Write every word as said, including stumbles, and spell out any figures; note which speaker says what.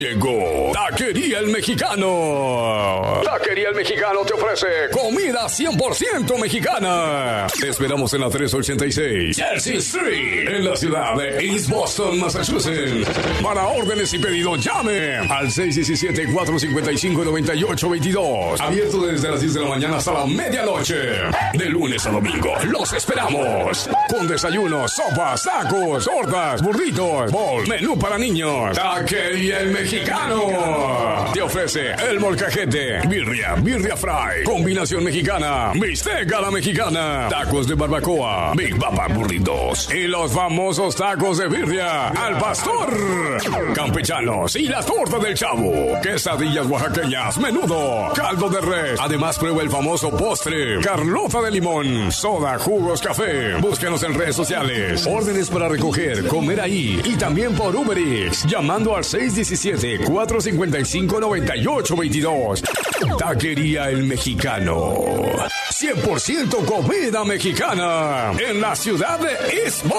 Speaker 1: Llegó Taquería El Mexicano. Taquería El Mexicano te ofrece comida cien por ciento mexicana. Te esperamos en la trescientos ochenta y seis Chelsea Street, en la ciudad de East Boston, Massachusetts. Para órdenes y pedidos, llame al seis uno siete, cuatro cinco cinco, nueve ocho dos dos. Abierto desde las diez de la mañana hasta la medianoche. De lunes a domingo, los esperamos. Con desayunos, sopas, tacos, tortas, burritos, bol, menú para niños. Taquería El Mexicano. Mexicano te ofrece el molcajete, birria, birria fry, combinación mexicana, bistec a la mexicana, tacos de barbacoa, Big Papa burritos y los famosos tacos de birria al pastor, campechanos y la torta del chavo, quesadillas oaxaqueñas, menudo, caldo de res. Además prueba el famoso postre, carlota de limón, soda, jugos, café. Búscanos en redes sociales. Órdenes para recoger, comer ahí y también por Uber Eats, llamando al seis uno siete, cuatro cinco cinco, nueve ocho dos dos. Taquería El Mexicano. cien por ciento comida mexicana en la ciudad de East Boston.